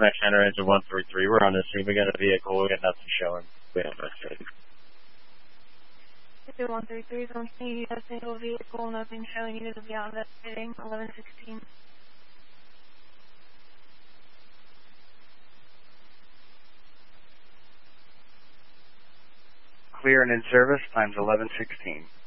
Smash Center engine 133. We're on the scene. We got a vehicle. We got nothing showing. We have nothing. 133 is on scene. A single vehicle, nothing showing. Needed to be on investigating. 1116. Clear and in service, times 1116.